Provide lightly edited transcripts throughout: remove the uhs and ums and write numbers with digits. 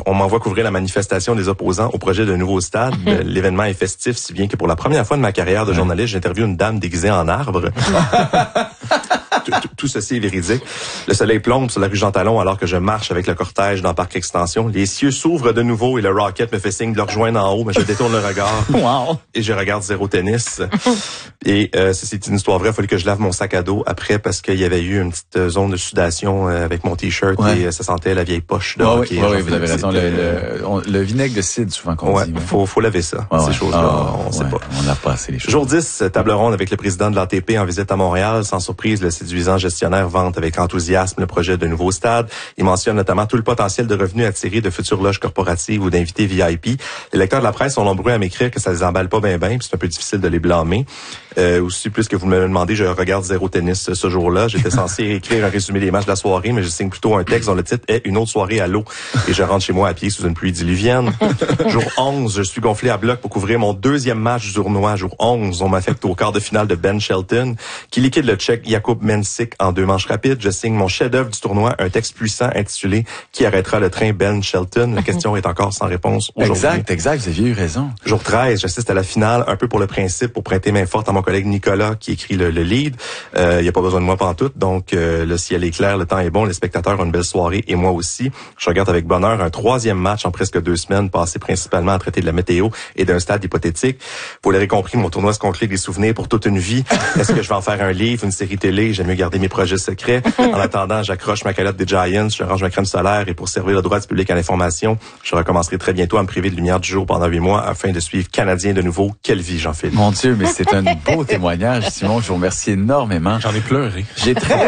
on m'envoie couvrir la manifestation des opposants au projet d'un nouveau stade. L'événement est festif, si bien que pour la première fois de ma carrière de journaliste, j'interviewe une dame déguisée en arbre. Tout ceci est véridique. Le soleil plombe sur la rue Jean-Talon alors que je marche avec le cortège dans le parc Extension. Les cieux s'ouvrent de nouveau et le Rocket me fait signe de le rejoindre en haut, mais je détourne le regard. Wow. Et je regarde Zéro Tennis. Et c'est une histoire vraie. Il fallait que je lave mon sac à dos après parce qu'il y avait eu une petite zone de sudation avec mon t-shirt et ça sentait la vieille poche de hockey. Oui, vous avez raison. Le vinaigre de cidre, souvent qu'on dit. Faut laver ça. Ces choses-là, on sait pas. On lave pas assez les choses. Jour 10, table ronde avec le président de l'ATP en visite à Montréal. Sans surprise, le séduisant gestionnaire vante avec enthousiasme le projet de nouveau stade. Il mentionne notamment tout le potentiel de revenus attirés de futures loges corporatives ou d'invités VIP. Les lecteurs de la presse sont nombreux à m'écrire que ça les emballe pas bien, puis c'est un peu difficile de les blâmer. Aussi, plus que vous me demandez, je regarde Zéro Tennis ce jour-là. J'étais censé écrire un résumé des matchs de la soirée, mais je signe plutôt un texte dont le titre est Une autre soirée à l'eau. Et je rentre chez moi à pied sous une pluie diluvienne. Jour 11, je suis gonflé à bloc pour couvrir mon deuxième match du tournoi. Jour 11, on m'affecte au quart de finale de Ben Shelton, qui liquide le Tchèque Jakub Mensik en 2 manches rapides. Je signe mon chef-d'œuvre du tournoi, un texte puissant intitulé Qui arrêtera le train Ben Shelton. La question est encore sans réponse aujourd'hui. Exact, vous aviez eu raison. Jour 13, j'assiste à la finale, un peu pour le principe, pour prêter main forte à mon collègue Nicolas qui écrit le lead. Il n'y a pas besoin de moi pantoute, donc le ciel est clair, le temps est bon, les spectateurs ont une belle soirée et moi aussi. Je regarde avec bonheur un 3e match en presque 2 semaines, passé principalement à traiter de la météo et d'un stade hypothétique. Vous l'aurez compris, mon tournoi se conclut des souvenirs pour toute une vie. Est-ce que je vais en faire un livre, une série télé? J'aime mieux garder mes projets secrets. En attendant, j'accroche ma calotte des Giants, je range ma crème solaire et pour servir le droit du public à l'information, je recommencerai très bientôt à me priver de lumière du jour pendant 8 mois afin de suivre Canadien de nouveau. Quelle vie, Jean-Philippe. Mon Dieu, mais c'est un beau témoignage, Simon. Je vous remercie énormément. J'en ai pleuré. J'ai très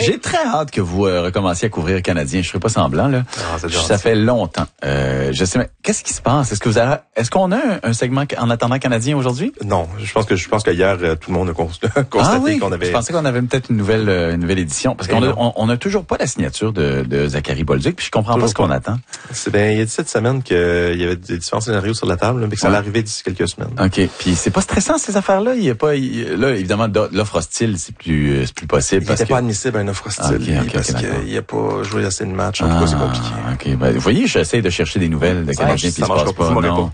hâte que vous recommenciez à couvrir Canadien. Je serai pas semblant, là. Ça fait longtemps. Je sais, mais qu'est-ce qui se passe? Est-ce qu'on a un segment en attendant Canadien aujourd'hui? Non. Je pense que hier, tout le monde a constaté qu'on avait... Je pensais qu'on avait peut-être une nouvelle édition. Parce qu'on a toujours pas la signature de Zachary Bolduc, puis je comprends pas ce qu'on attend. Il y a 17 semaines qu'il y avait des différents scénarios sur la table, mais que ça allait arriver d'ici quelques semaines. OK. Puis c'est pas stressant, ces affaires-là? Là, évidemment, l'offre hostile, c'est plus possible. Il n'était pas admissible à une offre hostile. Parce qu'il a pas joué assez de matchs. En tout cas, c'est compliqué. OK. Ben, vous voyez, j'essaie de chercher des nouvelles de Canadiens, puis ça marche pas. Non.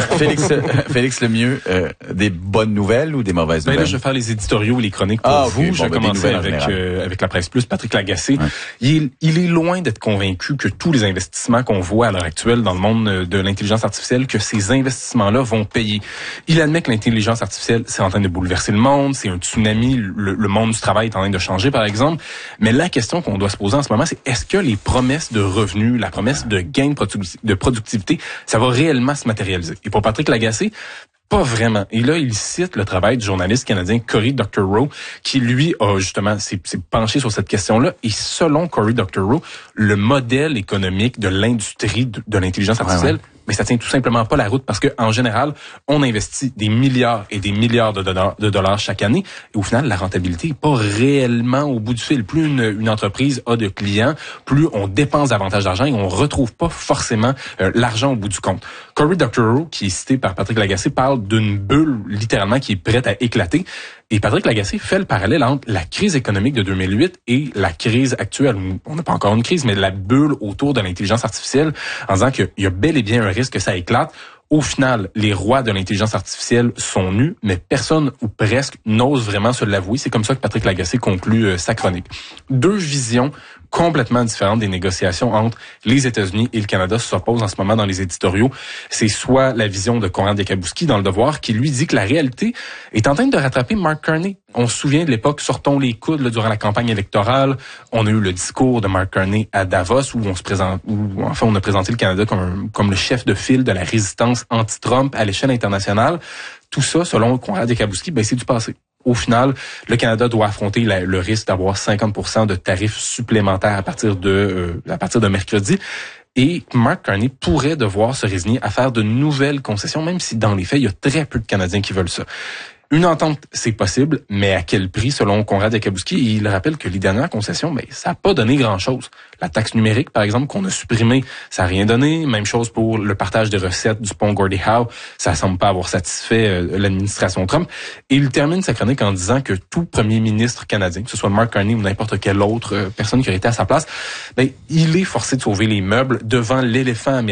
Félix Lemieux, des bonnes nouvelles ou des mauvaises nouvelles? Là, je vais faire les éditoriaux, les chroniques pour vous. Je vais commencer avec la Presse Plus. Patrick Lagacé, il est loin d'être convaincu que tous les investissements qu'on voit à l'heure actuelle dans le monde de l'intelligence artificielle, que ces investissements-là vont payer. Il admet que l'intelligence artificielle, c'est en train de bouleverser le monde, c'est un tsunami, le monde du travail est en train de changer, par exemple. Mais la question qu'on doit se poser en ce moment, c'est est-ce que les promesses de revenus, la promesse de gain de productivité, ça va réellement se matérialiser? Et pour Patrick Lagacé, pas vraiment. Et là, il cite le travail du journaliste canadien Cory Doctorow, qui lui a justement s'est penché sur cette question-là. Et selon Cory Doctorow, le modèle économique de l'industrie de l'intelligence artificielle, mais ça tient tout simplement pas la route parce que en général, on investit des milliards et des milliards de dollars chaque année et au final, la rentabilité est pas réellement au bout du fil. Plus une entreprise a de clients, plus on dépense davantage d'argent et on retrouve pas forcément l'argent au bout du compte. Cory Doctorow, qui est cité par Patrick Lagacé, parle d'une bulle littéralement qui est prête à éclater. Et Patrick Lagacé fait le parallèle entre la crise économique de 2008 et la crise actuelle. On n'a pas encore une crise, mais la bulle autour de l'intelligence artificielle, en disant qu'il y a bel et bien un risque que ça éclate. Au final, les rois de l'intelligence artificielle sont nus, mais personne ou presque n'ose vraiment se l'avouer. C'est comme ça que Patrick Lagacé conclut sa chronique. 2 visions complètement différentes des négociations entre les États-Unis et le Canada s'opposent en ce moment dans les éditoriaux. C'est soit la vision de Conrad Yakabouski dans Le Devoir qui lui dit que la réalité est en train de rattraper Mark Carney. On se souvient de l'époque, sortons les coudes durant la campagne électorale. On a eu le discours de Mark Carney à Davos où on a présenté le Canada comme le chef de file de la résistance anti-Trump à l'échelle internationale. Tout ça, selon Conrad Yakabouski, c'est du passé. Au final, le Canada doit affronter le risque d'avoir 50% de tarifs supplémentaires à partir de mercredi. Et Mark Carney pourrait devoir se résigner à faire de nouvelles concessions, même si dans les faits, il y a très peu de Canadiens qui veulent ça. Une entente, c'est possible, mais à quel prix, selon Conrad Yakabouski? Il rappelle que les dernières concessions, ça n'a pas donné grand-chose. La taxe numérique, par exemple, qu'on a supprimée, ça n'a rien donné. Même chose pour le partage des recettes du pont Gordie Howe. Ça semble pas avoir satisfait l'administration Trump. Et il termine sa chronique en disant que tout premier ministre canadien, que ce soit Mark Carney ou n'importe quelle autre personne qui aurait été à sa place, il est forcé de sauver les meubles devant l'éléphant américain.